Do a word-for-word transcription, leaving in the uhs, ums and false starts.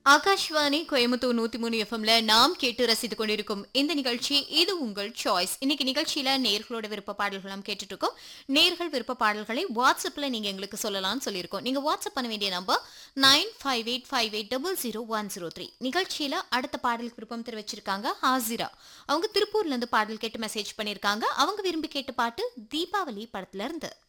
ஆகாஷ்வாணி கோயம்புத்தூர் நூத்தி மூணு எஃப்எம்ல நாம் கேட்டு ரசித்துக் கொண்டிருக்கும் இந்த நிகழ்ச்சி இது உங்கள் சாய்ஸ். இன்னைக்கு நிகழ்ச்சியில நேர்களோட விருப்ப பாடல்களும் கேட்டுட்டு இருக்கோம். நேர்கள் விருப்ப பாடல்களை வாட்ஸ்அப்ல நீங்க எங்களுக்கு சொல்லலாம்னு சொல்லியிருக்கோம். நீங்க வாட்ஸ்அப் பண்ண வேண்டிய number nine five eight five eight double zero one zero three. நிகழ்ச்சியில அடுத்த பாடலுக்கு விருப்பம் தெரிவிச்சிருக்காங்க ஹாசிரா. அவங்க திருப்பூர்ல இருந்து பாடல் கேட்டு மெசேஜ் பண்ணிருக்காங்க. அவங்க விரும்பி கேட்ட பாட்டு தீபாவளி படத்துல இருந்து.